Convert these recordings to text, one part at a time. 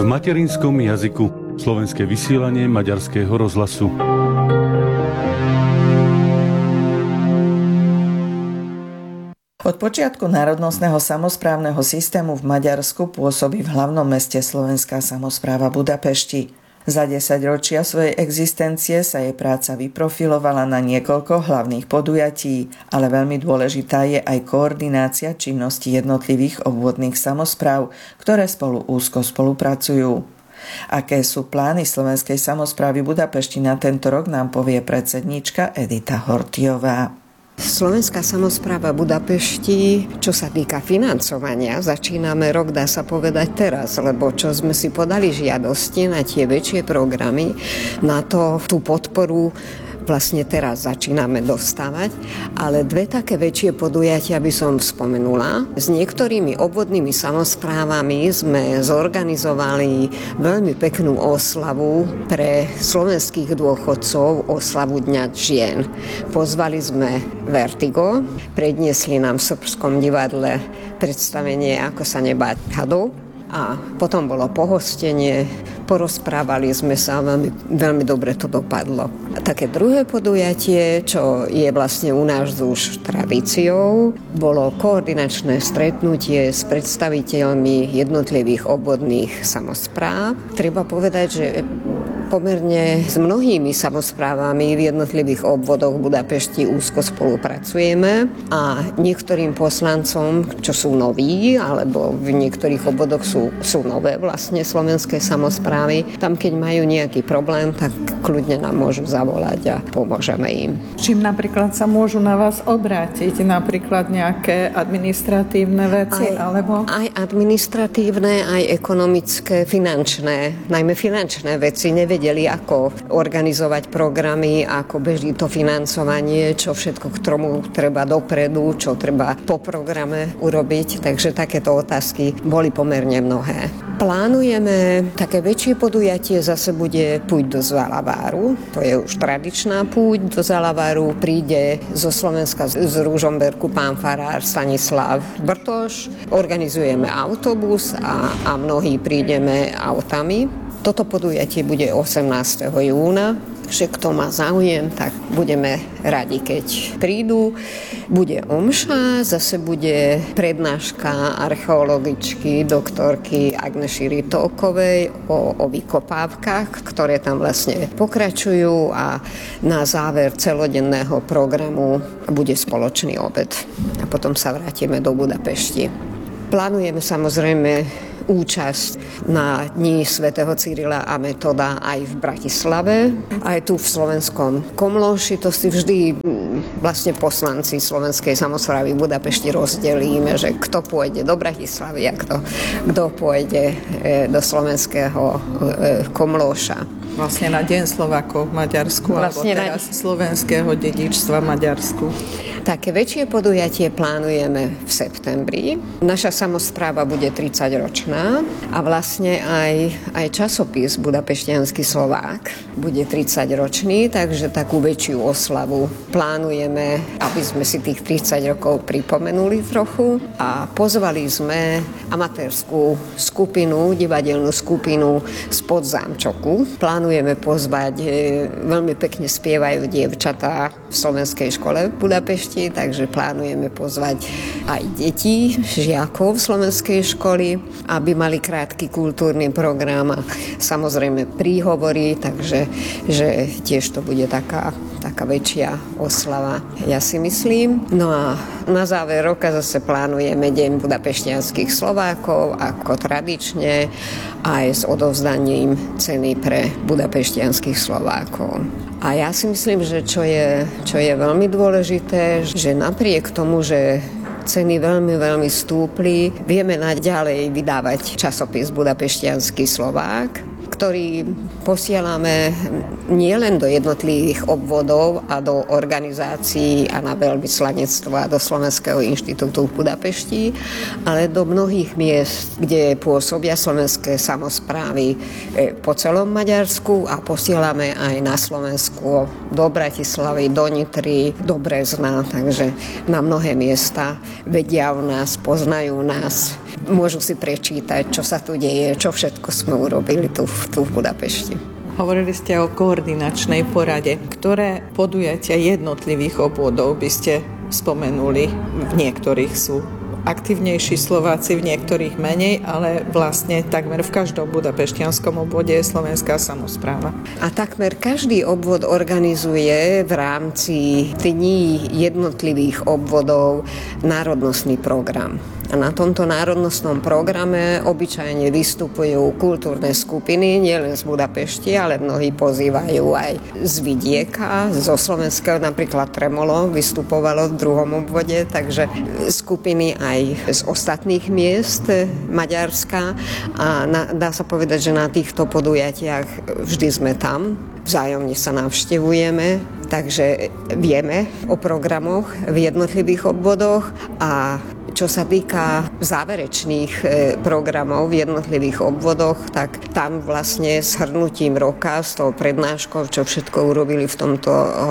materinskom jazyku. Slovenské vysielanie Maďarského rozhlasu. Od počiatku národnostného samosprávneho systému v Maďarsku pôsobí v hlavnom meste Slovenská samospráva Budapešti. Za 10 ročia svojej existencie sa jej práca vyprofilovala na niekoľko hlavných podujatí, ale veľmi dôležitá je aj koordinácia činnosti jednotlivých obvodných samospráv, ktoré spolu úzko spolupracujú. Aké sú plány Slovenskej samosprávy Budapešti na tento rok, nám povie predsedníčka Edita Horthyová. Slovenská samospráva Budapešti, čo sa týka financovania, začíname rok, dá sa povedať teraz, lebo čo sme si podali žiadosti na tie väčšie programy, na to tú podporu vlastne teraz začíname dostávať, ale dve také väčšie podujatia by som spomenula. S niektorými obvodnými samosprávami sme zorganizovali veľmi peknú oslavu pre slovenských dôchodcov, oslavu Dňa žien. Pozvali sme Vertigo, predniesli nám v Srbskom divadle predstavenie Ako sa nebáť hadov a potom bolo pohostenie, porozprávali sme sa, veľmi dobre to dopadlo. A také druhé podujatie, čo je vlastne u nás už tradíciou, bolo koordinačné stretnutie s predstaviteľmi jednotlivých obvodných samospráv. Treba povedať, že pomerne s mnohými samosprávami v jednotlivých obvodoch Budapešti úzko spolupracujeme a niektorým poslancom, čo sú noví, alebo v niektorých obvodoch sú nové vlastne slovenské samosprávy, tam keď majú nejaký problém, tak kľudne nám môžu zavolať a pomôžeme im. Čím napríklad sa môžu na vás obrátiť? Napríklad nejaké administratívne veci? Aj administratívne, aj ekonomické, finančné. Najmä finančné veci. Nevedeli, ako organizovať programy, ako beží to financovanie, čo všetko k tomu treba dopredu, čo treba po programe urobiť. Takže takéto otázky boli pomerne mnohé. Plánujeme také väčšie podujatie, zase bude púť do Zalaváru. To je už tradičná púť do Zalaváru. Príde zo Slovenska z Ružomberku pán farár Stanislav Brtoš. Organizujeme autobus a mnohí prídeme autami. Toto podujatie bude 18. júna. Že kto má záujem, tak budeme radi, keď prídu. Bude omša, zase bude prednáška archeologičky doktorky Agneši Rytolkovej o vykopávkach, ktoré tam vlastne pokračujú a na záver celodenného programu bude spoločný obed. A potom sa vrátime do Budapešti. Plánujeme samozrejme účasť na Dni svätého Cyrila a Metoda aj v Bratislave, aj tu v slovenskom Komlóši. To si vždy vlastne poslanci Slovenskej samosprávy v Budapešti rozdelíme, že kto pôjde do Bratislavy a kto pôjde do slovenského Komlóša. Vlastne na Deň Slovákov v Maďarsku, vlastne alebo teraz slovenského dedičstva v Maďarsku. Také väčšie podujatie plánujeme v septembri. Naša samospráva bude 30-ročná a vlastne aj časopis Budapešťanský Slovák bude 30-ročný, takže takú väčšiu oslavu plánujeme, aby sme si tých 30 rokov pripomenuli trochu a pozvali sme amatérskú skupinu, divadelnú skupinu z Podzámčoku. Plánujeme pozvať, veľmi pekne spievajú dievčatá v slovenskej škole v Budapešti, takže plánujeme pozvať aj deti, žiakov slovenskej školy, aby mali krátky kultúrny program a samozrejme príhovory, takže že tiež to bude taká väčšia oslava, ja si myslím. No a na záver roka zase plánujeme Deň budapešťanských Slovákov, ako tradične, aj s odovzdaním ceny pre budapešťanských Slovákov. A ja si myslím, že čo je veľmi dôležité, že napriek tomu, že ceny veľmi, veľmi stúpli, vieme naďalej vydávať časopis Budapešťanský Slovák, ktorý posielame nielen do jednotlivých obvodov a do organizácií a na veľvyslanectvo a do Slovenského inštitútu v Budapešti, ale do mnohých miest, kde pôsobia slovenské samosprávy po celom Maďarsku a posielame aj na Slovensku do Bratislavy, do Nitry, do Brezna, takže na mnohé miesta vedia o nás, poznajú nás môžu si prečítať, čo sa tu deje, čo všetko sme urobili tu v Budapešti. Hovorili ste o koordinačnej porade. Ktoré podujatia jednotlivých obvodov by ste spomenuli? V niektorých sú aktívnejší Slováci, v niektorých menej, ale vlastne takmer v každom budapeštianskom obvode je slovenská samospráva. A takmer každý obvod organizuje v rámci dní jednotlivých obvodov národnostný program. A na tomto národnostnom programe obyčajne vystupujú kultúrne skupiny, nielen z Budapešti, ale mnohí pozývajú aj z vidieka, zo slovenského, napríklad Tremolo vystupovalo v druhom obvode, takže skupiny aj z ostatných miest Maďarska. A dá sa povedať, že na týchto podujatiach vždy sme tam, vzájomne sa navštevujeme, takže vieme o programoch v jednotlivých obvodoch a čo sa týka záverečných programov v jednotlivých obvodoch, tak tam vlastne shrnutím roka s tou prednáškou, čo všetko urobili v tomto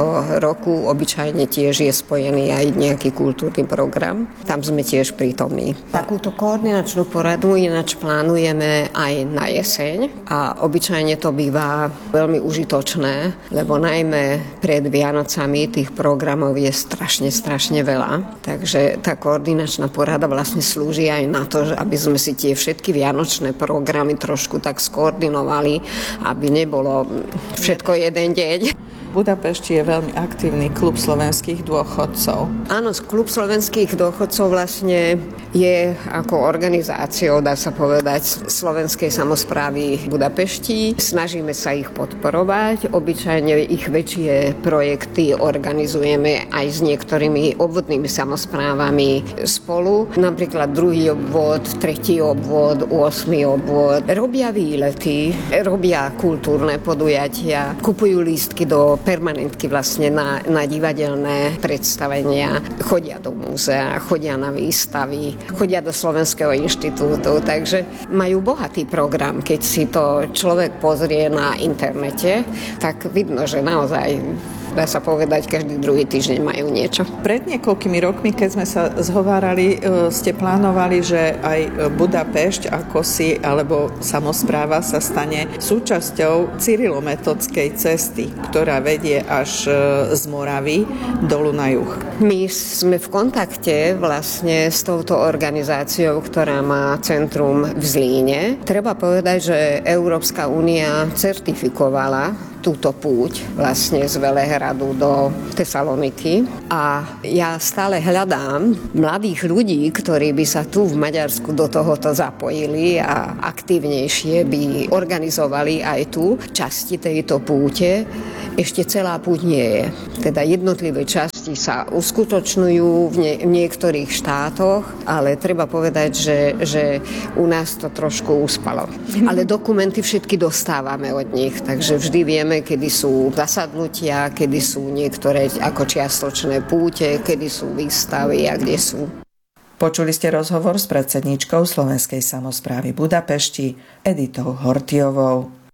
roku, obyčajne tiež je spojený aj nejaký kultúrny program. Tam sme tiež prítomní. Takúto koordinačnú poradu ináč plánujeme aj na jeseň a obyčajne to býva veľmi užitočné, lebo najmä pred Vianocami tých programov je strašne veľa. Takže tá koordinačná porada vlastne slúži aj na to, aby sme si tie všetky vianočné programy trošku tak skoordinovali, aby nebolo všetko jeden deň. V Budapešti je veľmi aktívny klub slovenských dôchodcov. Áno, klub slovenských dôchodcov vlastne je ako organizáciou, dá sa povedať, slovenskej samosprávy v Budapešti. Snažíme sa ich podporovať. Obyčajne ich väčšie projekty organizujeme aj s niektorými obvodnými samosprávami spolu. Napríklad 2. obvod, 3. obvod, 8. obvod. Robia výlety, robia kultúrne podujatia, kupujú lístky do permanentky vlastne na divadelné predstavenia. Chodia do múzea, chodia na výstavy, chodia do Slovenského inštitútu, takže majú bohatý program. Keď si to človek pozrie na internete, tak vidno, že naozaj dá sa povedať, každý druhý týždeň majú niečo. Pred niekoľkými rokmi, keď sme sa zhovárali, ste plánovali, že aj Budapešť alebo samospráva sa stane súčasťou cyrilometodskej cesty, ktorá vedie až z Moravy dolu na juh. My sme v kontakte vlastne s touto organizáciou, ktorá má centrum v Zlíne. Treba povedať, že Európska únia certifikovala túto púť vlastne z Velehradu do Tesaloniky. A ja stále hľadám mladých ľudí, ktorí by sa tu v Maďarsku do tohoto zapojili a aktívnejšie by organizovali aj tu časti tejto púte. Ešte celá púť nie je. Teda jednotlivé časti sa uskutočňujú v niektorých štátoch, ale treba povedať, že u nás to trošku uspalo. Ale dokumenty všetky dostávame od nich, takže vždy vieme, kedy sú zasadnutia, kedy sú niektoré ako čiastočné púte, kedy sú výstavy a kde sú. Počuli ste rozhovor s predsedníčkou Slovenskej samosprávy Budapešti Editou Horthyovou.